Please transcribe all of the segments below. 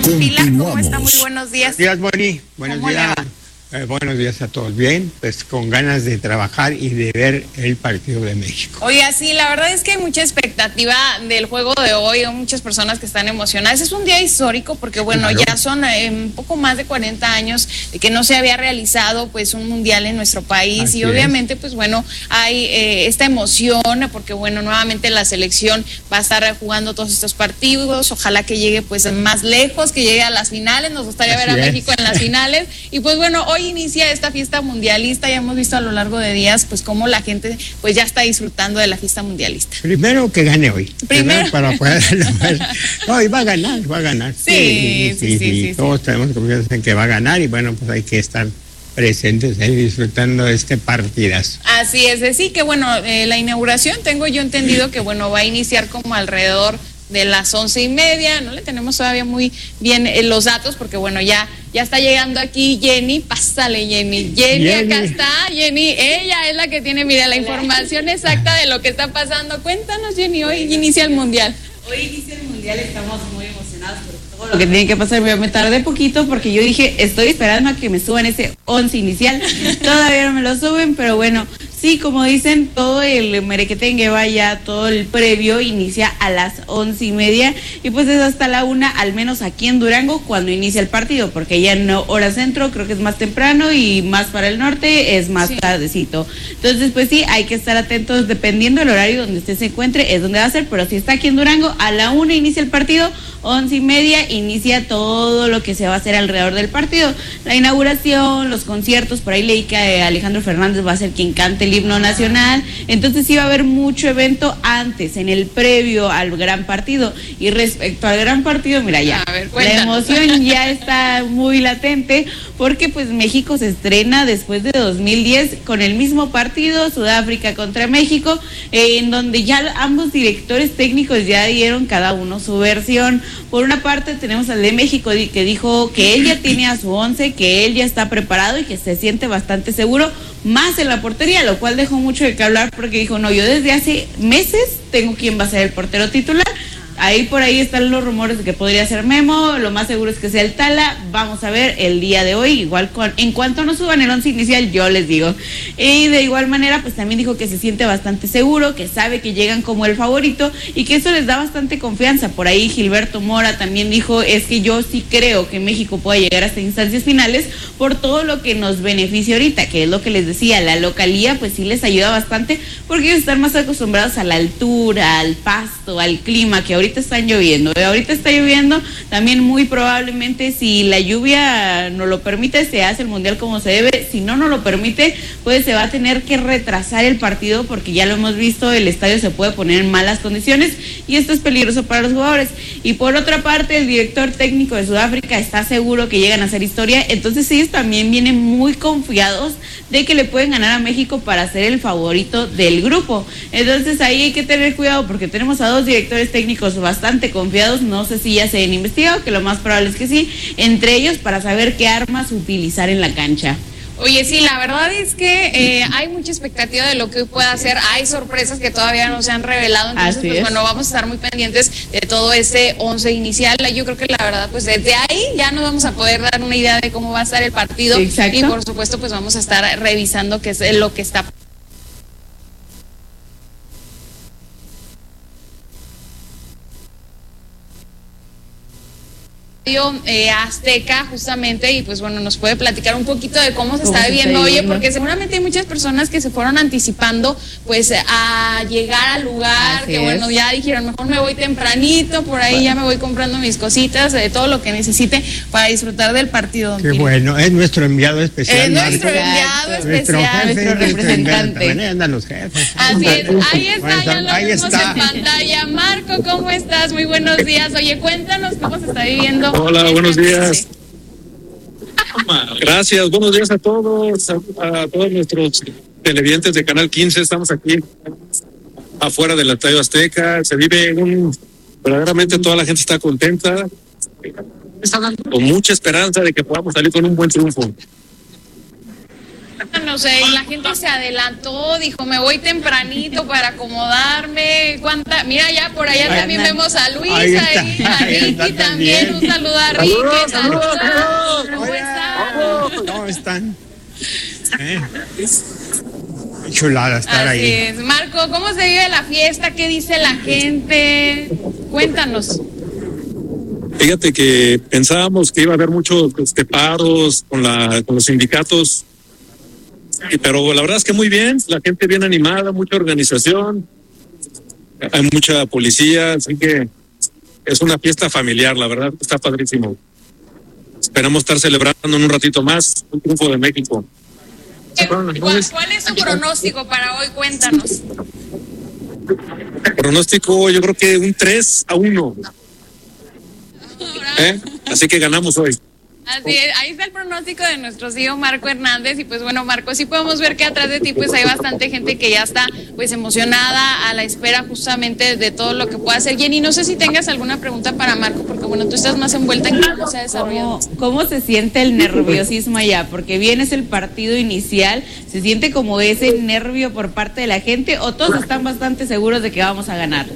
Pilar, ¿cómo está? Muy buenos días. Buenos días, Moni. Buenos días. Buenos días a todos. Bien, pues con ganas de trabajar y de ver el partido de México. Oiga, sí, la verdad es que hay mucha expectativa del juego de hoy, hay muchas personas que están emocionadas. Es un día histórico porque, bueno, claro, ya son un poco más de 40 años de que no se había realizado pues un mundial en nuestro país. Así y obviamente, pues bueno, hay esta emoción porque, bueno, nuevamente la selección va a estar jugando todos estos partidos. Ojalá que llegue pues más lejos, que llegue a las finales. Nos gustaría ver a México en las finales. Y pues bueno, hoy inicia esta fiesta mundialista. Ya hemos visto a lo largo de días pues cómo la gente pues ya está disfrutando de la fiesta mundialista. Primero que gane hoy. Primero para poder no, y va a ganar. Sí. Todos tenemos confianza en que va a ganar y bueno, pues hay que estar presentes ahí disfrutando de este partidazo. Así es, sí, que bueno, la inauguración tengo yo entendido que bueno, va a iniciar como alrededor de las 11:30, no le tenemos todavía muy bien los datos porque bueno, ya está llegando aquí Jenny, pásale Jenny, acá está Jenny, ella es la que tiene, mira, la información exacta de lo que está pasando. Cuéntanos Jenny, hoy inicia el Mundial. Hoy inicia el Mundial, estamos muy emocionados por todo lo que tiene que pasar. Me tardé poquito porque yo dije, estoy esperando a que me suban ese 11 inicial, todavía no me lo suben, pero bueno, sí, como dicen, todo el merequetengue vaya, todo el previo inicia a las 11:30 y pues es hasta la 1, al menos aquí en Durango, cuando inicia el partido, porque ya en hora centro creo que es más temprano y más para el norte es más tardecito. Entonces, pues sí, hay que estar atentos dependiendo del horario donde usted se encuentre, es donde va a ser, pero si está aquí en Durango, a la 1 inicia el partido, 11:30 inicia todo lo que se va a hacer alrededor del partido, la inauguración, los conciertos. Por ahí leí que Alejandro Fernández va a ser quien cante el himno nacional, entonces sí va a haber mucho evento antes, en el previo al gran partido. Y respecto al gran partido, mira, ya la emoción ya está muy latente porque pues México se estrena después de 2010 con el mismo partido, Sudáfrica contra México, en donde ya ambos directores técnicos ya dieron cada uno su versión. Por una parte tenemos al de México que dijo que él ya tiene a su 11, que él ya está preparado y que se siente bastante seguro, más en la portería, lo cual dejó mucho de qué hablar porque dijo, no, yo desde hace meses tengo quién va a ser el portero titular. Ahí por ahí están los rumores de que podría ser Memo, lo más seguro es que sea el Tala. Vamos a ver el día de hoy, igual en cuanto nos suban el 11 inicial, yo les digo. Y de igual manera, pues también dijo que se siente bastante seguro, que sabe que llegan como el favorito y que eso les da bastante confianza. Por ahí Gilberto Mora también dijo, es que yo sí creo que México pueda llegar hasta instancias finales por todo lo que nos beneficia ahorita, que es lo que les decía, la localía pues sí les ayuda bastante porque ellos están más acostumbrados a la altura, al pasto, al clima, que ahorita están lloviendo. Ahorita está lloviendo, también muy probablemente si la lluvia no lo permite, se hace el Mundial como se debe. Si no lo permite, pues se va a tener que retrasar el partido porque ya lo hemos visto, el estadio se puede poner en malas condiciones y esto es peligroso para los jugadores. Y por otra parte, el director técnico de Sudáfrica está seguro que llegan a hacer historia, entonces ellos también vienen muy confiados de que le pueden ganar a México para ser el favorito del grupo. Entonces ahí hay que tener cuidado porque tenemos a dos directores técnicos bastante confiados, no sé si ya se han investigado, que lo más probable es que sí, entre ellos para saber qué armas utilizar en la cancha. Oye, sí, la verdad es que hay mucha expectativa de lo que hoy pueda hacer. Hay sorpresas que todavía no se han revelado, entonces pues bueno, vamos a estar muy pendientes de todo ese 11 inicial. Yo creo que la verdad pues desde ahí ya nos vamos a poder dar una idea de cómo va a estar el partido. Exacto. Y por supuesto pues vamos a estar revisando qué es lo que está Azteca justamente, y pues bueno, nos puede platicar un poquito de cómo se está viviendo hoy, porque seguramente hay muchas personas que se fueron anticipando pues a llegar al lugar. Así que bueno, ya dijeron, mejor me voy tempranito, por ahí ya me voy comprando mis cositas, de todo lo que necesite para disfrutar del partido. Qué bueno, es nuestro enviado especial. Es nuestro enviado especial, nuestro representante. Andan los jefes. Así es, ahí está, ya lo vemos en pantalla. Marco, ¿cómo estás? Muy buenos días. Oye, cuéntanos cómo se está viviendo. Hola, buenos días. Gracias, buenos días a todos, a todos nuestros televidentes de Canal 15. Estamos aquí afuera del Estadio Azteca. Se vive verdaderamente toda la gente está contenta, con mucha esperanza de que podamos salir con un buen triunfo. cuéntanos, la gente se adelantó, dijo, me voy tempranito para acomodarme. Mira, ya por allá también vemos a Luis, ahí a Ricky también. Un saludo a Ricky. Saludos. ¿Cómo están? ¿Cómo están? Chulada estar Así ahí. Es. Marco, ¿cómo se vive la fiesta? ¿Qué dice la gente? Cuéntanos. Fíjate que pensábamos que iba a haber muchos paros con los sindicatos, pero la verdad es que muy bien, la gente bien animada, mucha organización, hay mucha policía, así que es una fiesta familiar, la verdad está padrísimo. Esperamos estar celebrando en un ratito más un triunfo de México. ¿Cuál es su pronóstico para hoy? Cuéntanos. Pronóstico, yo creo que un 3-1. Así que ganamos hoy. Así es, ahí está el pronóstico de nuestro CEO Marco Hernández. Y pues bueno, Marco, sí podemos ver que atrás de ti pues hay bastante gente que ya está pues emocionada a la espera justamente de todo lo que pueda hacer. Jenny, no sé si tengas alguna pregunta para Marco, porque bueno, tú estás más envuelta en cómo se ha desarrollado. ¿Cómo se siente el nerviosismo allá? Porque bien es el partido inicial, ¿se siente como ese nervio por parte de la gente o todos están bastante seguros de que vamos a ganar?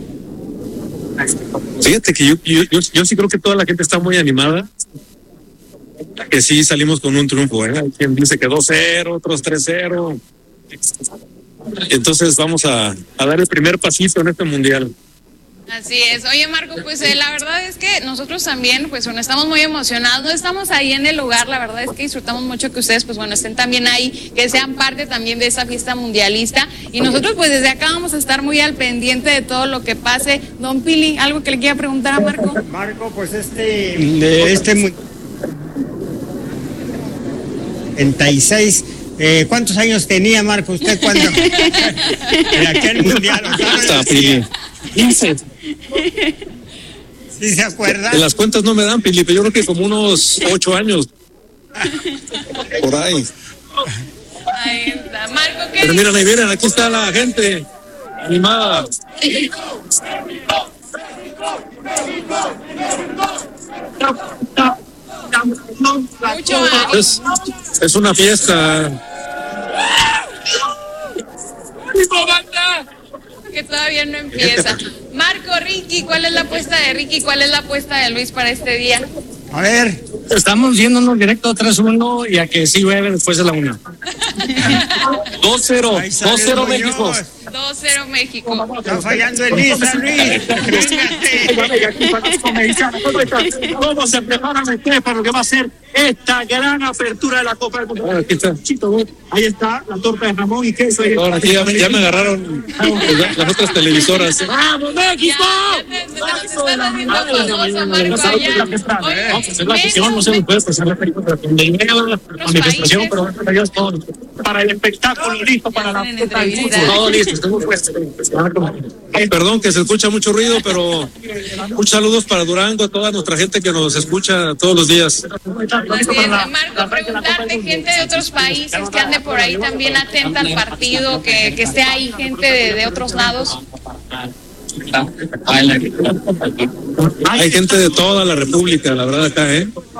Fíjate que yo sí creo que toda la gente está muy animada, que sí salimos con un triunfo, Hay quien dice que 2-0, otros 3-0. Entonces vamos a dar el primer pasito en este mundial. Así es. Oye, Marco, pues la verdad es que nosotros también, pues bueno, estamos muy emocionados, no estamos ahí en el lugar, la verdad es que disfrutamos mucho que ustedes, pues bueno, estén también ahí, que sean parte también de esa fiesta mundialista, y nosotros pues desde acá vamos a estar muy al pendiente de todo lo que pase. Don Pili, ¿algo que le quiera preguntar a Marco? Marco, pues de este 36. ¿Cuántos años tenía, Marco, usted cuando en aquel mundial? Está, Pili. 15. ¿Sí se acuerda? De las cuentas no me dan, Pili, pero yo creo que como unos 8 años. Por ahí. Ahí está. Marco, ¿qué Pero miren, ahí vienen, aquí está la gente animada. Mucho ánimo. Es una fiesta. Que todavía no empieza. Marco, Ricky, ¿cuál es la apuesta de Ricky? ¿Cuál es la apuesta de Luis para este día? A ver. Estamos yéndonos directo 3-1 y a que sí llueve después de la 1. 2-0 México. 2-0 México. Está fallando el Luis. ¿Cómo se preparan ustedes para lo que va a ser esta gran apertura de la Copa del Mundo? Aquí está. Ahí está la torta de jamón y queso. Ahora aquí ya me agarraron las otras televisoras. ¡Vamos, México! Vamos a hacer la sesión, no se me puede pasar la película la manifestación, pero ya es todo. Para el espectáculo, listo para la todo listo, estamos puestos. Perdón que se escucha mucho ruido, pero muchos saludos para Durango, a toda nuestra gente que nos escucha todos los días. Así es, Marco, preguntarte, gente de otros países que ande por ahí también atenta al partido, que esté ahí gente de otros lados. Hay gente de toda la República, la verdad, acá,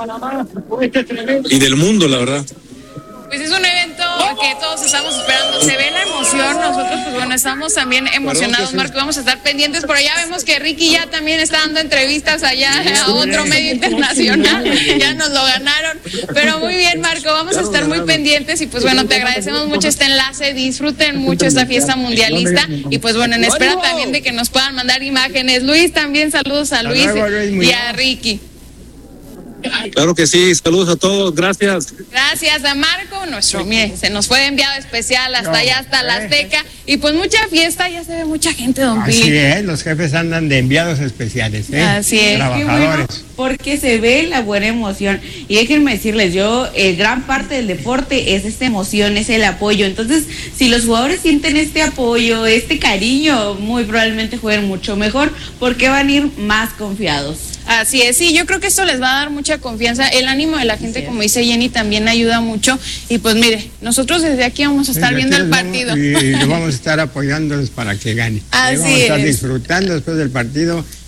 y del mundo, la verdad. Pues es un evento que todos estamos esperando, se ve la emoción, nosotros pues bueno, estamos también emocionados, Marco, vamos a estar pendientes, por allá vemos que Ricky ya también está dando entrevistas allá a otro medio internacional, ya nos lo ganaron, pero muy bien, Marco, vamos a estar muy pendientes y pues bueno, te agradecemos mucho este enlace, disfruten mucho esta fiesta mundialista y pues bueno, en espera también de que nos puedan mandar imágenes. Luis, también saludos a Luis y a Ricky. Claro que sí, saludos a todos, gracias. Gracias a Marco, mire, se nos fue enviado especial hasta allá, hasta la Azteca, y pues mucha fiesta, ya se ve mucha gente, don Pili. Así es, los jefes andan de enviados especiales, Así es. Trabajadores. Bueno, porque se ve la buena emoción, y déjenme decirles, gran parte del deporte es esta emoción, es el apoyo, entonces, si los jugadores sienten este apoyo, este cariño, muy probablemente jueguen mucho mejor, porque van a ir más confiados. Así es, sí, yo creo que esto les va a dar mucha confianza, el ánimo de la gente, como dice Jenny, también ayuda mucho, y pues mire, nosotros desde aquí vamos a estar viendo el partido. Y lo vamos a estar apoyándolos para que gane. Así vamos a estar es. disfrutando después del partido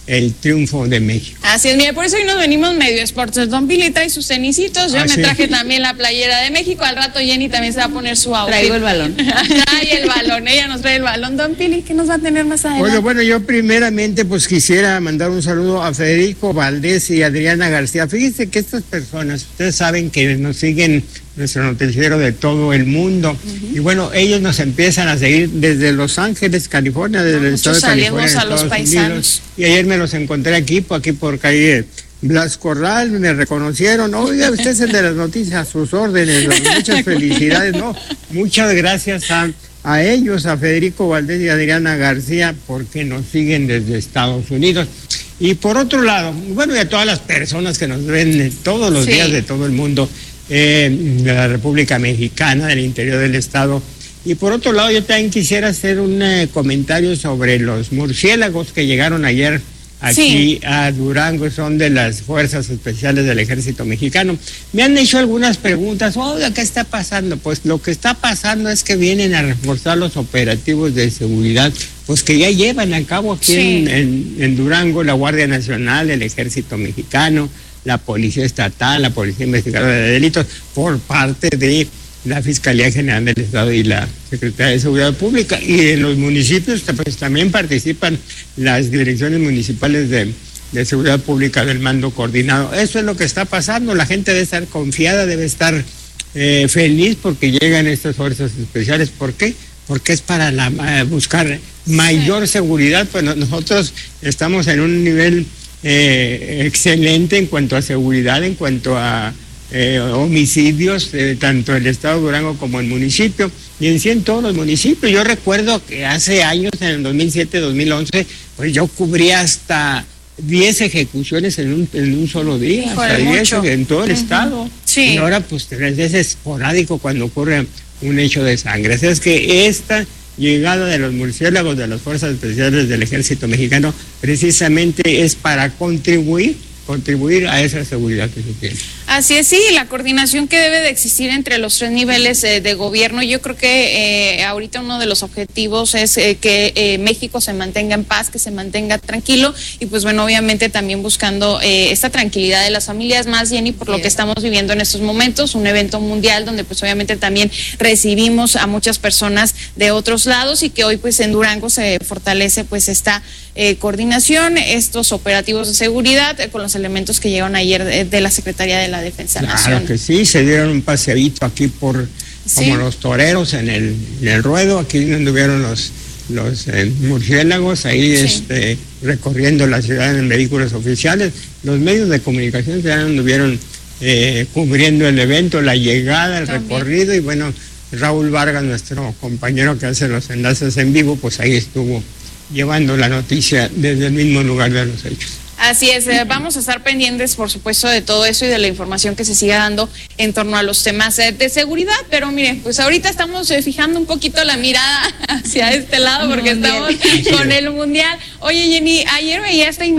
el triunfo de México. Así es, mire, por eso hoy nos venimos medio esportes. Don Pili trae sus tenisitos, yo me traje también la playera de México, al rato Jenny también se va a poner su outfit. Traigo el balón. Trae el balón, ella nos trae el balón. Don Pili, ¿qué nos va a tener más adelante? Bueno, yo primeramente pues quisiera mandar un saludo a Federico Valdés y Adriana García. Fíjense que estas personas, ustedes saben que nos siguen nuestro noticiero de todo el mundo. Y bueno, ellos nos empiezan a seguir desde Los Ángeles, California, desde el estado de California, a los paisanos. Y ayer me los encontré aquí por calle Blas Corral, me reconocieron. Oiga, usted es el de las noticias, a sus órdenes. Muchas felicidades, ¿no? Muchas gracias a ellos, a Federico Valdés y a Adriana García, porque nos siguen desde Estados Unidos. Y por otro lado, bueno, y a todas las personas que nos ven todos los días de todo el mundo, de la República Mexicana, del interior del estado. Y por otro lado, yo también quisiera hacer un comentario sobre los murciélagos que llegaron ayer aquí a Durango, son de las Fuerzas Especiales del Ejército Mexicano. Me han hecho algunas preguntas, oiga, ¿qué está pasando? Pues lo que está pasando es que vienen a reforzar los operativos de seguridad, pues que ya llevan a cabo aquí en Durango la Guardia Nacional, el Ejército Mexicano, la Policía Estatal, la Policía Investigadora de Delitos, por parte de la Fiscalía General del Estado y la Secretaría de Seguridad Pública. Y en los municipios pues también participan las direcciones municipales de Seguridad Pública del mando coordinado. Eso es lo que está pasando. La gente debe estar confiada, debe estar feliz porque llegan estas fuerzas especiales. ¿Por qué? Porque es para buscar mayor seguridad. Pues nosotros estamos en un nivel excelente en cuanto a seguridad, en cuanto a homicidios, tanto el estado de Durango como el municipio, y en sí en todos los municipios. Yo recuerdo que hace años, en el 2007, 2011, pues yo cubría hasta 10 ejecuciones en un solo día, hasta 10 en todo el estado. Y ahora pues es esporádico cuando ocurre un hecho de sangre. Así es que esta llegada de los murciélagos de las Fuerzas Especiales del Ejército Mexicano precisamente es para contribuir a esa seguridad que se tiene. Así es, sí, la coordinación que debe de existir entre los tres niveles de gobierno. Yo creo que ahorita uno de los objetivos es que México se mantenga en paz, que se mantenga tranquilo, y pues bueno, obviamente también buscando esta tranquilidad de las familias, más Jenny, por lo que estamos viviendo en estos momentos, un evento mundial donde pues obviamente también recibimos a muchas personas de otros lados, y que hoy pues en Durango se fortalece pues esta coordinación, estos operativos de seguridad con los elementos que llegaron ayer de la Secretaría de la Defensa Nacional. Claro que sí, se dieron un paseadito aquí como los toreros en el ruedo. Aquí anduvieron los murciélagos ahí recorriendo la ciudad en vehículos oficiales. Los medios de comunicación ya anduvieron cubriendo el evento, la llegada, el recorrido, y bueno, Raúl Vargas, nuestro compañero que hace los enlaces en vivo, pues ahí estuvo llevando la noticia desde el mismo lugar de los hechos. Así es, vamos a estar pendientes, por supuesto, de todo eso y de la información que se siga dando en torno a los temas de seguridad, pero mire, pues ahorita estamos fijando un poquito la mirada hacia este lado porque estamos con el Mundial. Oye, Jenny, ayer veía esta